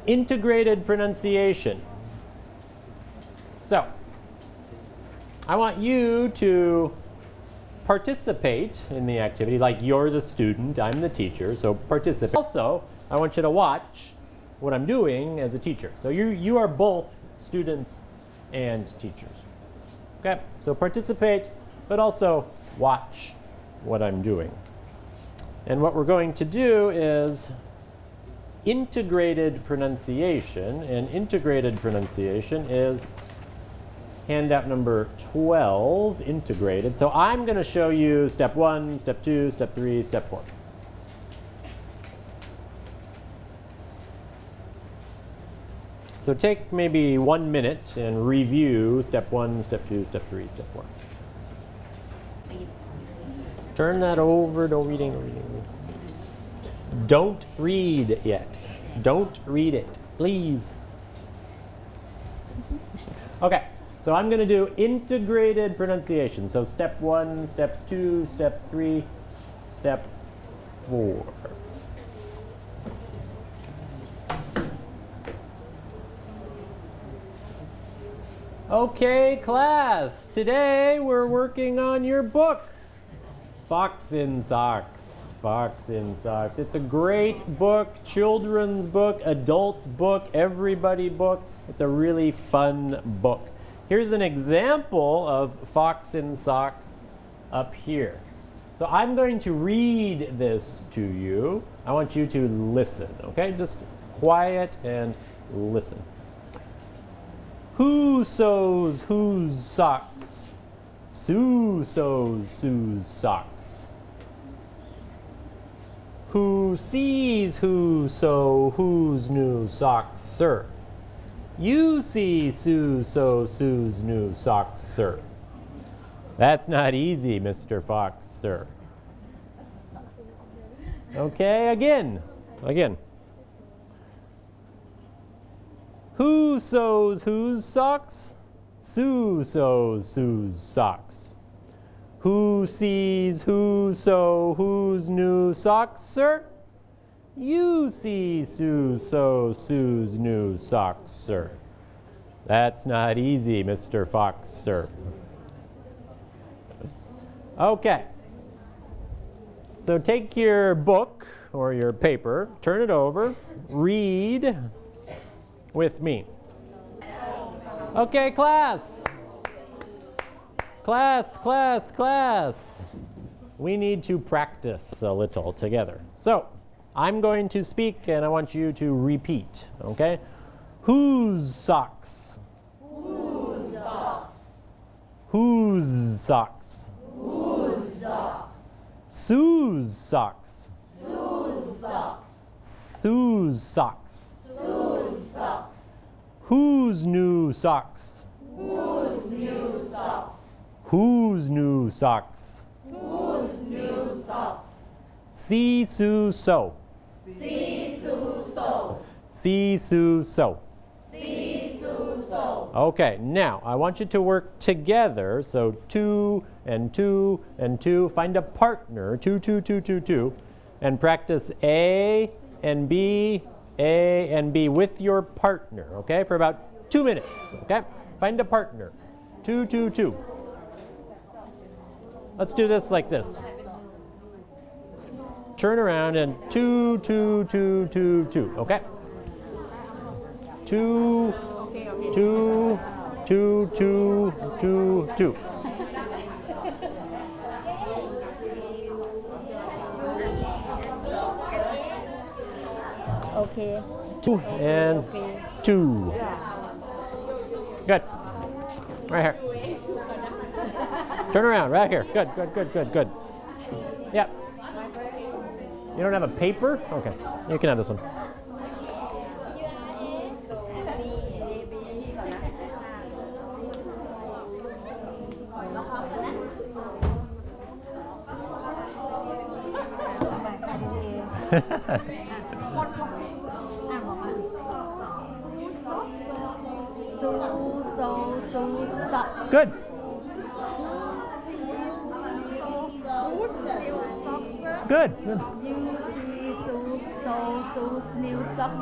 integrated pronunciation. So, I want you to participate in the activity like you're the student, I'm the teacher, so participate. Also, I want you to watch what I'm doing as a teacher. So you are both students and teachers. Okay, so participate, but also watch what I'm doing. And what we're going to do is integrated pronunciation, and integrated pronunciation is handout number 12, integrated. So I'm going to show you step 1, step 2, step 3, step 4. So take maybe 1 minute and review step 1, step 2, step 3, step 4. Turn that over, no reading, no reading. Don't read yet. Don't read it, please. Okay, so I'm going to do integrated pronunciation. So step 1, step 2, step 3, step 4. Okay, class, today we're working on your book, Fox in Socks. Fox in Socks. It's a great book, children's book, adult book, everybody book. It's a really fun book. Here's an example of Fox in Socks up here. So I'm going to read this to you. I want you to listen, okay? Just quiet and listen. Who sews whose socks? Sue sews Sue's socks. Who sees who sew whose new socks, sir? You see Sue sew Sue's new socks, sir. That's not easy, Mr. Fox, sir. Okay, again. Who sews whose socks? Sue sews Sue's socks. Who sees who sew whose new socks, sir? You see Sue sew Sue's new socks, sir. That's not easy, Mr. Fox, sir. Okay. So take your book or your paper, turn it over, read with me. Okay, class. Class. We need to practice a little together. So, I'm going to speak and I want you to repeat, okay? Whose socks? Whose socks? Whose socks? Whose socks? Sue's socks. Sue's socks. Sue's socks. Sue's socks. Whose new socks? Whose new socks? Whose new socks? Whose new socks? See Sue sew. See Sue sew. See Sue sew. See Sue sew. Okay, now I want you to work together. So 2 and 2 and 2. Find a partner, 2, 2, 2, 2, 2, and practice A and B, A and B with your partner, okay, for about 2 minutes, okay? Find a partner, 2, 2, 2. Let's do this like this. Turn around and 2, 2, 2, 2, 2, okay? 2, 2, 2, 2, 2, 2. Okay. 2 and 2. Good. Right here. Turn around, right here. Good. Yep. You don't have a paper? Okay. You can have this one. Good. Good. You see Sue's new socks.